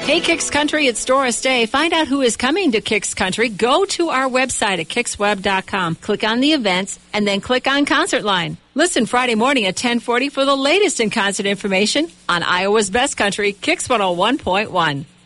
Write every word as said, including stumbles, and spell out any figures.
Hey, Kicks Country, it's Doris Day. Find out who is coming to Kicks Country. Go to our website at kicks web dot com. Click on the events, and then click on Concert Line. Listen Friday morning at ten forty for the latest in concert information on Iowa's Best Country, Kicks one oh one point one.